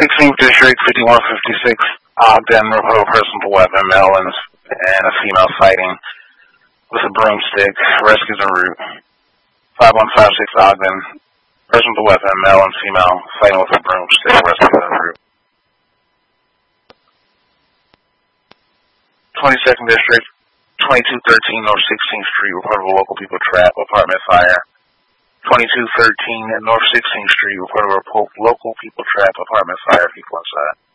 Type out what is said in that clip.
16th District, 5156, Ogden, report of a person with a weapon, male and a female fighting with a broomstick, rescues en route. 5156, Ogden, person with a weapon, male and female fighting with a broomstick, rescues en route. 22nd District, 2213 North 16th Street, report of a local people trap, apartment fire. 2213 North 16th Street, report of a local people trap, apartment fire, people inside.